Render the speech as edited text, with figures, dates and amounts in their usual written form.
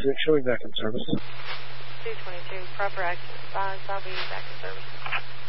226, showing back in service. 222, proper action. Advise, I'll be back in service.